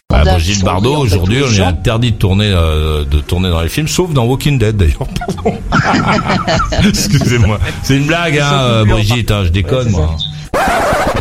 Brigitte Bardot, aujourd'hui, on est interdit de tourner dans les films, sauf dans Walking Dead, d'ailleurs. Excusez-moi. C'est une blague, Brigitte, je déconne, moi.